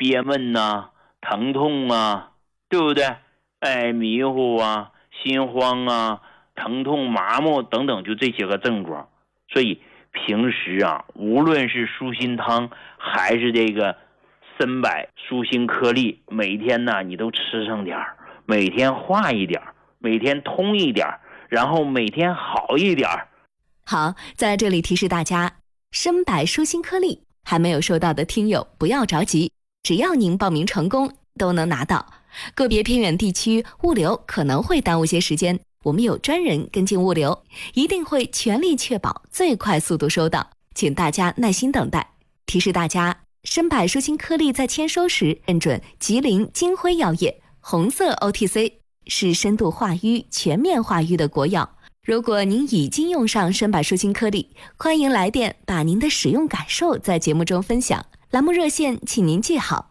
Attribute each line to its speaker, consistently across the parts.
Speaker 1: 憋闷呐、疼痛啊，对不对？迷糊啊、心慌啊、疼痛、麻木等等，就这些个症状。所以平时啊，无论是舒心汤还是这个参柏舒心颗粒，每天呢你都吃上点儿，每天化一点，每天通一点，然后每天好一点。
Speaker 2: 好，在这里提示大家，参柏舒心颗粒还没有收到的听友不要着急，只要您报名成功都能拿到。个别偏远地区物流可能会耽误些时间，我们有专人跟进物流，一定会全力确保最快速度收到，请大家耐心等待。提示大家，参柏舒心颗粒在签收时认准吉林金辉药业红色 OTC， 是深度化瘀、全面化瘀的国药。如果您已经用上参柏舒心颗粒，欢迎来电把您的使用感受在节目中分享。栏目热线请您记好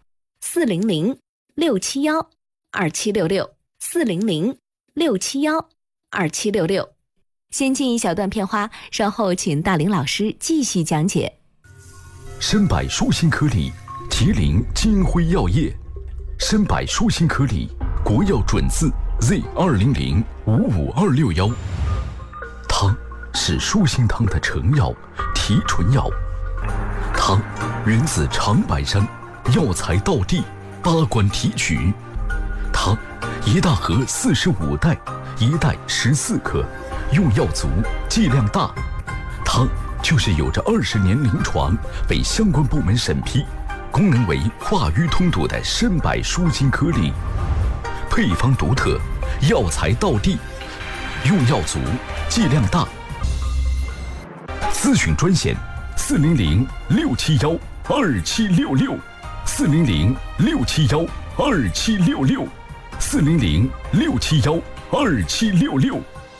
Speaker 2: ：400-671-2766，400-671-2766。先进一小段片花，稍后请大林老师继续讲解。
Speaker 3: 参柏舒心颗粒，吉林金辉药业。参柏舒心颗粒，国药准字 Z200-55261。汤是舒心汤的成药、提纯药。汤源自长白山，药材道地，8关提取。汤一大盒45袋，一袋14克，用药足，剂量大。汤就是有着20年临床，被相关部门审批，功能为化瘀通堵的参柏舒心颗粒。配方独特，药材道地，用药足，剂量大。咨询专线400-671-2766 400-671-2766 400-671-2766。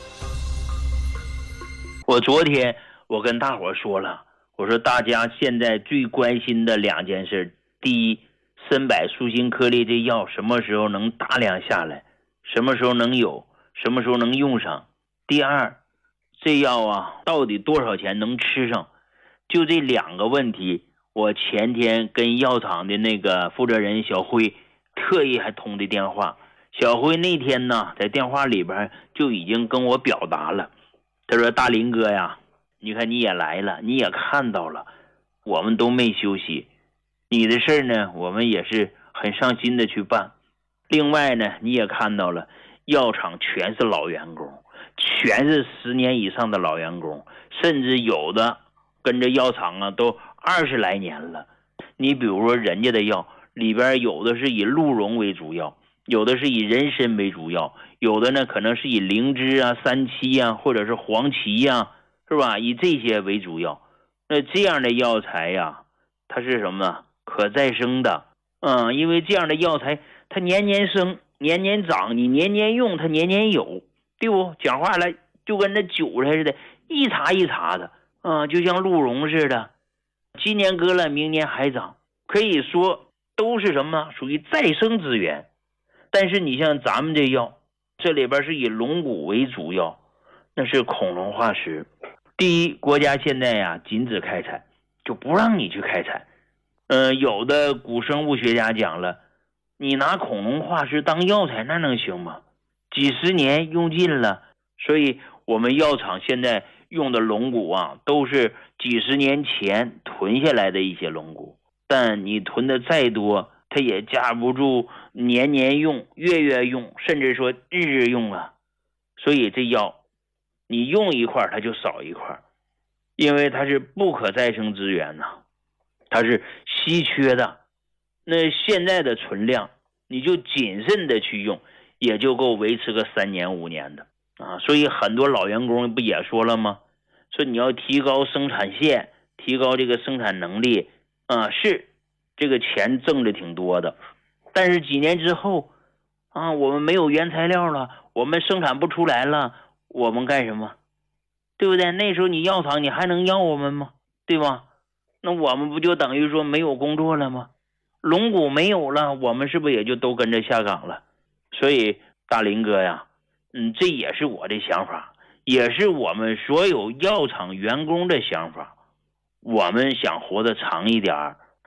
Speaker 1: 我昨天跟大伙说了，我说大家现在最关心的2件事，第一，参柏舒心颗粒这药什么时候能大量下来，什么时候能有，什么时候能用上。第二，这药啊到底多少钱能吃上。就这2个问题，我前天跟药厂的那个负责人小辉特意还通的电话。小辉那天呢在电话里边就已经跟我表达了，他说大林哥呀，你看你也来了，你也看到了，我们都没休息，你的事呢我们也是很上心的去办。另外呢你也看到了，药厂全是老员工，全是10年以上的老员工，甚至有的跟着药厂啊都20来年了。你比如说人家的药里边有的是以鹿茸为主要，有的是以人参为主要，有的呢可能是以灵芝啊、三七啊或者是黄芪啊，是吧？以这些为主要。那这样的药材呀，它是什么呢？可再生的。因为这样的药材它年年生年年长，你年年用它年年有，对不？讲话来就跟那韭菜似的，一茬一茬的，就像鹿茸似的，今年割了明年还长，可以说都是什么？属于再生资源。但是你像咱们这药，这里边是以龙骨为主要，那是恐龙化石。第一，国家现在呀禁止开采，就不让你去开采。有的古生物学家讲了，你拿恐龙化石当药材那能行吗？几十年用尽了，所以我们药厂现在用的龙骨啊，都是几十年前囤下来的一些龙骨，但你囤的再多，它也架不住年年用、月月用，甚至说日日用啊。所以这药你用一块它就少一块，因为它是不可再生资源呐，它是稀缺的。那现在的存量你就谨慎的去用，也就够维持个3年5年的啊。所以很多老员工不也说了吗？说你要提高生产线，提高这个生产能力啊，是这个钱挣的挺多的，但是几年之后啊，我们没有原材料了，我们生产不出来了，我们干什么？对不对？那时候你药厂你还能要我们吗？对吧？那我们不就等于说没有工作了吗？龙骨没有了，我们是不是也就都跟着下岗了？所以大林哥呀，这也是我的想法，也是我们所有药厂员工的想法。我们想活得长一点，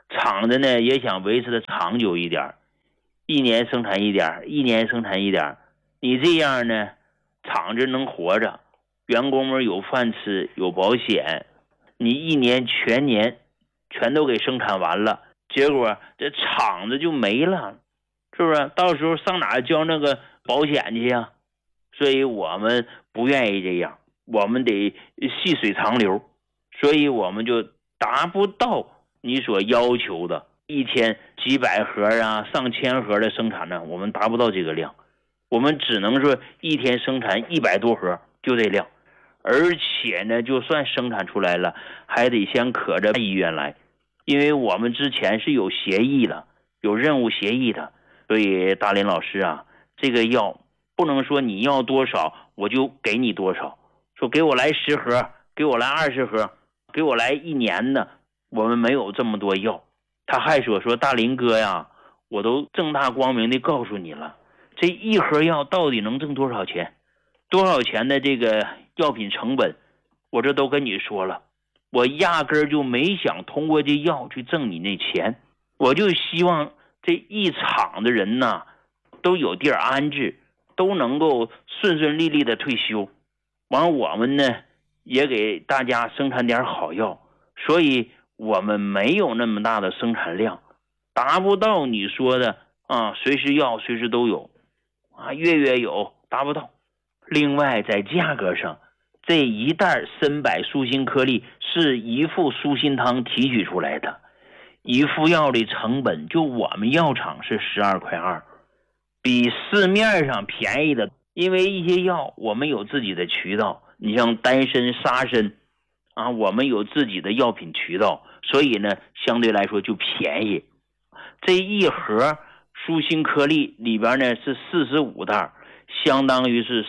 Speaker 1: 厂子呢也想维持的长久一点，一年生产一点，一年生产一点，你这样呢，厂子能活着，员工们有饭吃，有保险。你一年全年全都给生产完了，结果这厂子就没了，是不是？到时候上哪交那个保险去呀？所以我们不愿意这样，我们得细水长流，所以我们就达不到你所要求的一天几百盒啊、上千盒的生产呢，我们达不到这个量，我们只能说一天生产100多盒，就这量。而且呢，就算生产出来了，还得先可着医院来，因为我们之前是有协议了，有任务协议的。所以大林老师啊，这个药不能说你要多少我就给你多少，说给我来10盒，给我来20盒，给我来1年的，我们没有这么多药。他还说大林哥呀，我都正大光明的告诉你了，这一盒药到底能挣多少钱，多少钱的这个药品成本，我这都跟你说了，我压根儿就没想通过这药去挣你那钱，我就希望这一厂的人呐都有地儿安置，都能够顺顺利利的退休，完我们呢也给大家生产点好药，所以我们没有那么大的生产量，达不到你说的啊，随时要随时都有啊，月有，达不到。另外在价格上，这一袋参柏舒心颗粒是一副舒心汤提取出来的，一副药的成本就我们药厂是12.2块，比市面上便宜的。因为一些药我们有自己的渠道，你像丹参、沙参啊，我们有自己的药品渠道，所以呢相对来说就便宜。这一盒舒心颗粒里边呢是45袋，相当于是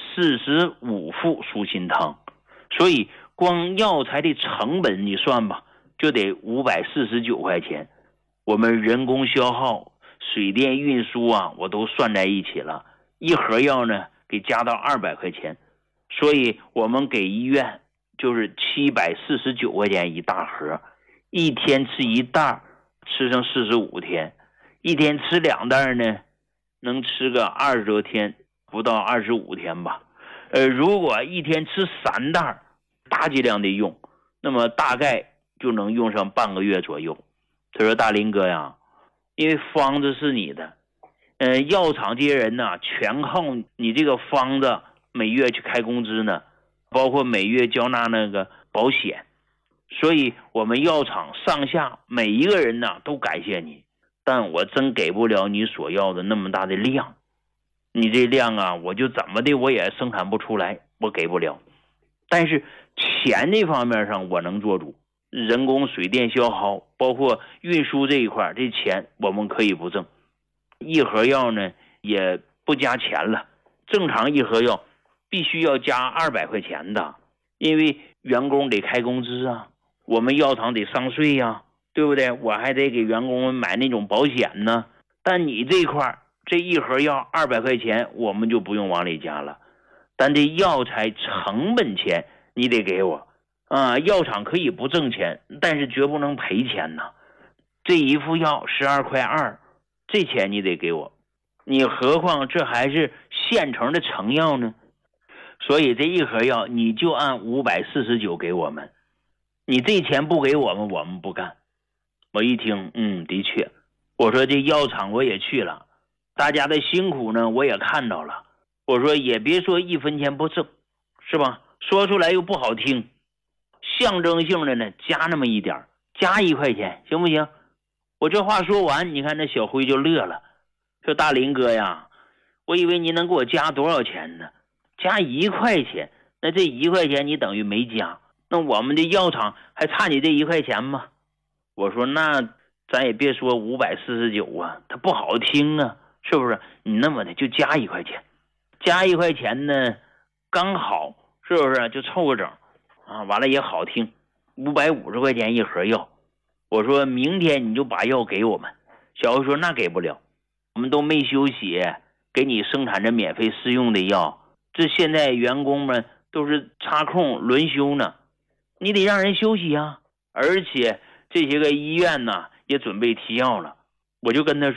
Speaker 1: 45副舒心汤，所以光药材的成本你算吧，就得549块钱。我们人工消耗、水电运输啊，我都算在一起了，一盒药呢给加到200块钱，所以我们给医院就是749块钱一大盒，一天吃一袋，吃上45天，一天吃2袋呢，能吃个20多天，不到25天吧。如果一天吃3袋，大剂量的用，那么大概就能用上半个月左右。他说大林哥呀，因为方子是你的，药厂这些人呢全靠你这个方子每月去开工资呢，包括每月交纳那个保险，所以我们药厂上下每一个人呢都感谢你，但我真给不了你所要的那么大的量，你这量啊我就怎么的我也生产不出来，我给不了。但是钱这方面上我能做主，人工水电消耗包括运输这一块，这钱我们可以不挣。一盒药呢也不加钱了，正常一盒药必须要加200块钱的，因为员工得开工资啊，我们药厂得上税呀，对不对？我还得给员工们买那种保险呢。但你这一块这一盒药200块钱我们就不用往里加了，但这药材成本钱你得给我啊，药厂可以不挣钱，但是绝不能赔钱呐。这一副药12.2块，这钱你得给我，你何况这还是现成的成药呢？所以这一盒药你就按549给我们，你这钱不给我们，我们不干。我一听，的确，我说这药厂我也去了，大家的辛苦呢我也看到了，我说也别说1分钱不挣，是吧？说出来又不好听，象征性的呢加那么一点，加1块钱行不行？我这话说完，你看那小辉就乐了，说大林哥呀，我以为你能给我加多少钱呢？加1块钱，那这1块钱你等于没加，那我们的药厂还差你这1块钱吗？我说那咱也别说549啊，它不好听啊，是不是？你那么的就加1块钱，加1块钱呢刚好，是不是就凑个整啊？完了也好听，550块钱一盒药。我说明天你就把药给我们。小辉说那给不了，我们都没休息，给你生产着免费试用的药，这现在员工们都是插空轮休呢，你得让人休息啊。而且这些个医院呢也准备提药了，我就跟他